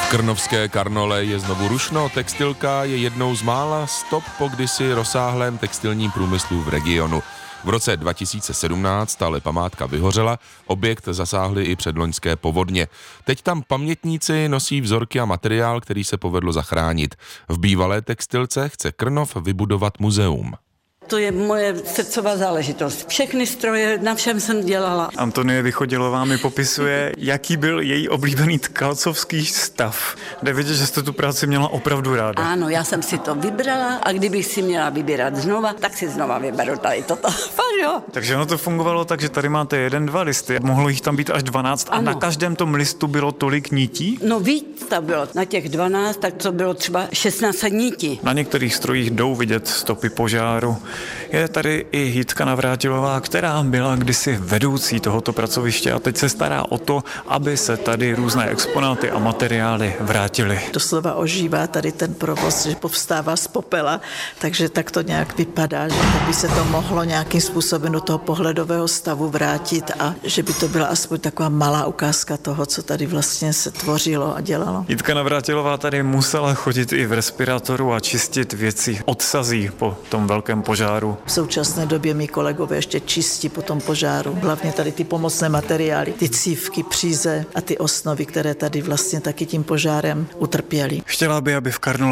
Krnovské Karnole je znovu rušno, textilka je jednou z mála stop po kdysi rozsáhlém textilním průmyslu v regionu. V roce 2017 ale památka vyhořela, objekt zasáhly i předloňské povodně. Teď tam pamětníci nosí vzorky a materiál, který se povedlo zachránit. V bývalé textilce chce Krnov vybudovat muzeum. To je moje srdcová záležitost. Všechny stroje, na všem jsem dělala. Antonie Vychodilová mi popisuje, jaký byl její oblíbený tkalcovský stav. Jde vidět, že jste tu práci měla opravdu ráda. Ano, já jsem si to vybrala a kdybych si měla vybírat znova, tak si znova vyberu tady toto. Fakt jo. Takže ono to fungovalo tak, že tady máte 1-2 listy. Mohlo jich tam být až 12 a ano. na každém tom listu bylo tolik nití? No víc to bylo. Na těch 12, tak to bylo třeba 16 nití. Na některých strojích jdou vidět stopy požáru. Je tady i Jitka Navrátilová, která byla kdysi vedoucí tohoto pracoviště a teď se stará o to, aby se tady různé exponáty a materiály vrátily. Doslova ožívá tady ten provoz, že povstává z popela, takže tak to nějak vypadá, že by se to mohlo nějakým způsobem do toho pohledového stavu vrátit a že by to byla aspoň taková malá ukázka toho, co tady vlastně se tvořilo a dělalo. Jitka Navrátilová tady musela chodit i v respirátoru a čistit věci odsazí po tom velkém požáru. V současné době mý kolegové ještě čistí po tom požáru. Hlavně tady ty pomocné materiály, ty cívky, příze a ty osnovy, které tady vlastně taky tím požárem utrpěly. Chtěla by, aby v Karnole